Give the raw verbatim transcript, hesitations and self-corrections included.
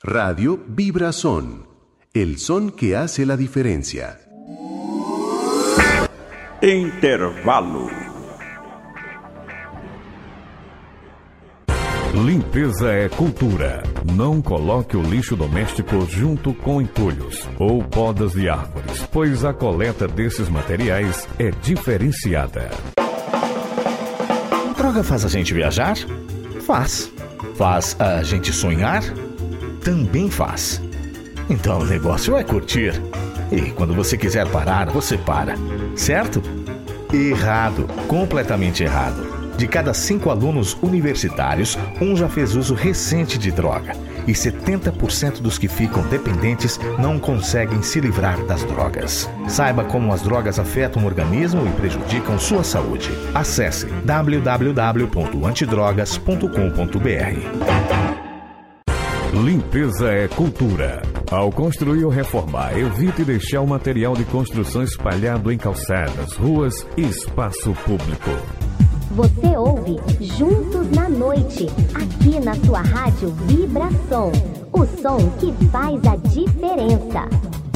Radio Vibrason, el son que hace la diferencia. Intervalo. Limpeza é cultura. Não coloque o lixo doméstico junto com entulhos ou podas de árvores, pois a coleta desses materiais é diferenciada. Droga faz a gente viajar? Faz. Faz a gente sonhar? Também faz. Então o negócio é curtir. E quando você quiser parar, você para. Certo? Errado. Completamente errado. De cada cinco alunos universitários, um já fez uso recente de droga. E setenta por cento dos que ficam dependentes não conseguem se livrar das drogas. Saiba como as drogas afetam o organismo e prejudicam sua saúde. Acesse w w w ponto antidrogas ponto com ponto b r. Limpeza é cultura. Ao construir ou reformar, evite deixar o material de construção espalhado em calçadas, ruas e espaço público. Você ouve Juntos na Noite, aqui na sua rádio Vibração. O som que faz a diferença.